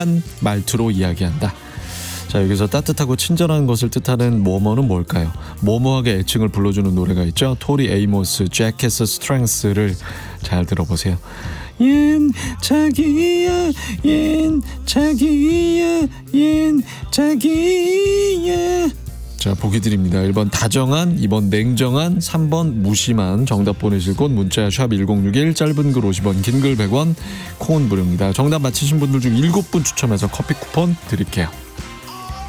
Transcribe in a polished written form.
말투로 이야기한다. 자, 여기서 따뜻하고 친절한 것을 뜻하는 뭐뭐는 뭘까요? 뭐뭐하게 애칭을 불러주는 노래가 있죠. 토리 에이모스, Jackass Strength를 잘 들어보세요. 얜 자기야, 얜 자기야, 얜 자기야. 자, 보기 드립니다. 1번 다정한, 2번 냉정한, 3번 무심한. 정답 보내실 곳 문자 샵 1061, 짧은 글 50원, 긴 글 100원, 콩은 무료입니다. 정답 맞히신 분들 중 7분 추첨해서 커피 쿠폰 드릴게요.